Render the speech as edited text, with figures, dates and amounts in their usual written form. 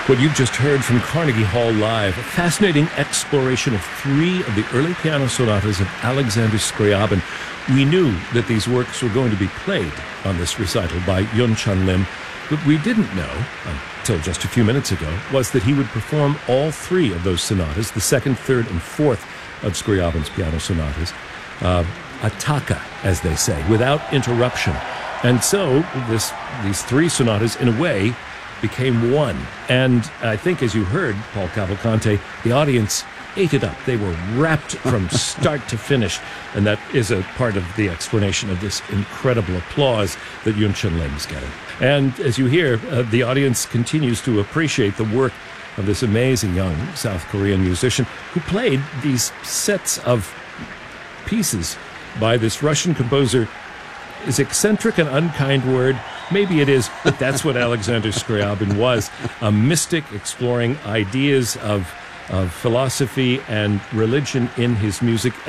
What you've just heard from Carnegie Hall Live, a fascinating exploration of three of the early piano sonatas of Alexander Scriabin. We knew that these works were going to be played on this recital by Yun-Chun Lim. What we didn't know, until just a few minutes ago, was that he would perform all three of those sonatas, the second, third, and fourth of Scriabin's piano sonatas, attacca, as they say, without interruption. And so these three sonatas, in a way, became one. And I think, as you heard, Paul Cavalcante, the audience ate it up. They were wrapped from start to finish. And that is a part of the explanation of this incredible applause that Yun-Chun Lim is getting. And as you hear, the audience continues to appreciate the work of this amazing young South Korean musician who played these sets of pieces by this Russian composer. Is eccentric an unkind word? Maybe it is, but that's what Alexander Scriabin was, a mystic exploring ideas of philosophy and religion in his music.